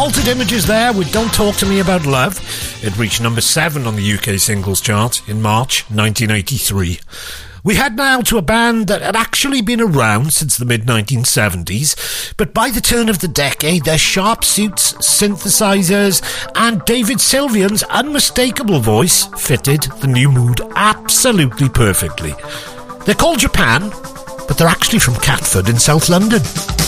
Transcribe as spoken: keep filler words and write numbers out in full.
Altered Images there with Don't Talk to Me About Love. It reached number seven on the U K singles chart in March nineteen eighty-three. We head now to a band that had actually been around since the mid nineteen seventies, but by the turn of the decade, their sharp suits, synthesizers, and David Sylvian's unmistakable voice fitted the new mood absolutely perfectly. They're called Japan, but they're actually from Catford in South London.